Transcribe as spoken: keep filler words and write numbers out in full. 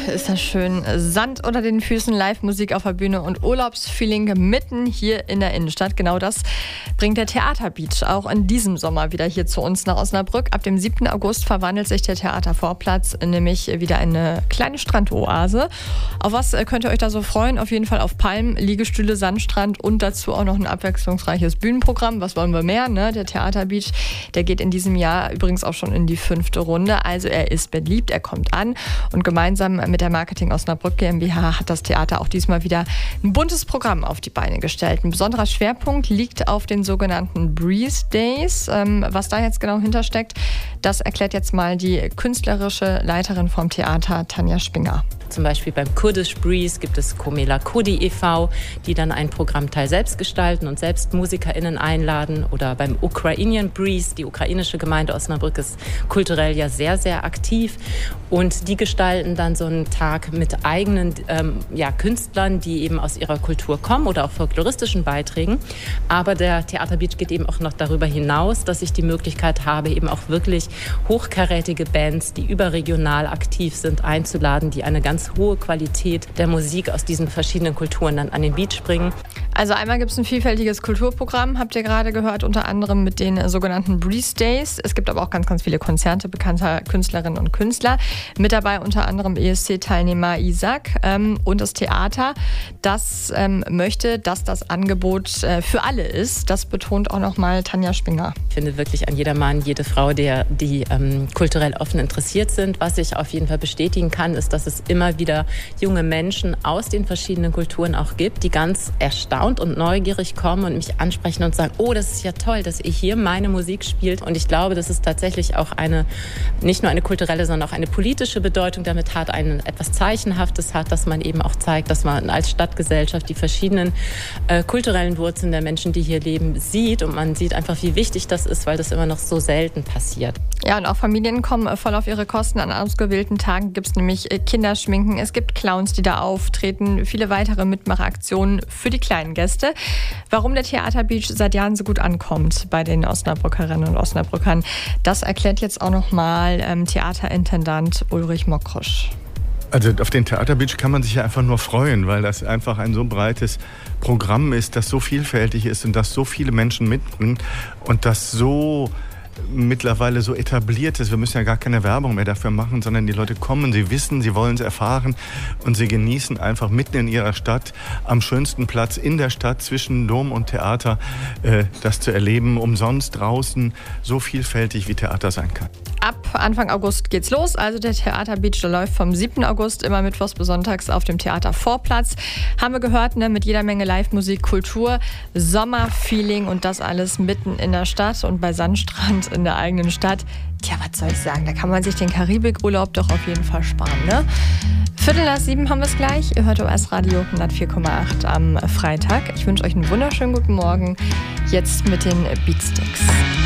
ist das schön. Sand unter den Füßen, Live-Musik auf der Bühne und Urlaubsfeeling mitten hier in der Innenstadt. Genau das bringt der Theaterbeach auch in diesem Sommer wieder hier zu uns nach Osnabrück. Ab dem siebten August verwandelt sich der Theatervorplatz nämlich wieder in eine kleine Strandoase. Auf was könnt ihr euch da so freuen? Auf jeden Fall auf Palmen, Liegestühle, Sandstrand und dazu auch noch ein abwechslungsreiches Bühnenprogramm. Was wollen wir mehr? Ne? Der Theaterbeach, der geht in diesem Jahr übrigens auch schon in die fünfte Runde. Also er ist beliebt, er kommt an. Und gemeinsam mit der Marketing Osnabrück GmbH hat das Theater auch diesmal wieder ein buntes Programm auf die Beine gestellt. Ein besonderer Schwerpunkt liegt auf den sogenannten Breeze Days. Ähm, was da jetzt genau hintersteckt, das erklärt jetzt mal die künstlerische Leiterin vom Theater, Tanja Spinger. Zum Beispiel beim Kurdish Breeze gibt es Komela Kodi e V, die dann einen Programmteil selbst gestalten und selbst MusikerInnen einladen. Oder beim Ukrainian Breeze, die ukrainische Gemeinde Osnabrück ist kulturell ja sehr, sehr aktiv. Und die gestalten dann so einen Tag mit eigenen ähm, ja, Künstlern, die eben aus ihrer Kultur kommen oder auch folkloristischen Beiträgen. Aber der Theaterbeach geht eben auch noch darüber hinaus, dass ich die Möglichkeit habe, eben auch wirklich hochkarätige Bands, die überregional aktiv sind, einzuladen, die eine ganz hohe Qualität der Musik aus diesen verschiedenen Kulturen dann an den Beach bringen. Also einmal gibt es ein vielfältiges Kulturprogramm, habt ihr gerade gehört, unter anderem mit den sogenannten Breeze Days. Es gibt aber auch ganz, ganz viele Konzerte bekannter Künstlerinnen und Künstler. Mit dabei unter anderem E S C-Teilnehmer Isaac ähm, und das Theater, das ähm, möchte, dass das Angebot äh, für alle ist. Das betont auch nochmal Tanja Spinger. Ich finde wirklich an jeder Mann, jede Frau, der, die ähm, kulturell offen interessiert sind. Was ich auf jeden Fall bestätigen kann, ist, dass es immer wieder junge Menschen aus den verschiedenen Kulturen auch gibt, die ganz erstaunt und neugierig kommen und mich ansprechen und sagen, oh, das ist ja toll, dass ihr hier meine Musik spielt. Und ich glaube, dass es tatsächlich auch eine, nicht nur eine kulturelle, sondern auch eine politische Bedeutung damit hat, ein etwas Zeichenhaftes hat, dass man eben auch zeigt, dass man als Stadtgesellschaft die verschiedenen äh, kulturellen Wurzeln der Menschen, die hier leben, sieht. Und man sieht einfach, wie wichtig das ist, weil das immer noch so selten passiert. Ja, und auch Familien kommen voll auf ihre Kosten. An ausgewählten Tagen gibt es nämlich Kinderschminken, es gibt Clowns, die da auftreten, viele weitere Mitmachaktionen für die kleinen Gäste. Warum der Theaterbeach seit Jahren so gut ankommt bei den Osnabrückerinnen und Osnabrückern, das erklärt jetzt auch nochmal ähm, Theaterintendant Ulrich Mokrosch. Also auf den Theaterbeach kann man sich ja einfach nur freuen, weil das einfach ein so breites Programm ist, das so vielfältig ist und das so viele Menschen mitbringt und das so mittlerweile so etabliert ist. Wir müssen ja gar keine Werbung mehr dafür machen, sondern die Leute kommen, sie wissen, sie wollen es erfahren und sie genießen einfach mitten in ihrer Stadt, am schönsten Platz in der Stadt zwischen Dom und Theater, äh, das zu erleben, umsonst draußen, so vielfältig wie Theater sein kann. Ab Anfang August geht's los, also der Theaterbeach, der läuft vom siebten August immer mittwochs bis sonntags auf dem Theatervorplatz. Haben wir gehört, ne, mit jeder Menge Live-Musik, Kultur, Sommerfeeling und das alles mitten in der Stadt und bei Sandstrand in der eigenen Stadt. Tja, was soll ich sagen, da kann man sich den Karibikurlaub doch auf jeden Fall sparen, ne? Viertel nach sieben haben wir es gleich. Ihr hört O S Radio hundertvier Komma acht am Freitag. Ich wünsche euch einen wunderschönen guten Morgen. Jetzt mit den Beatsticks.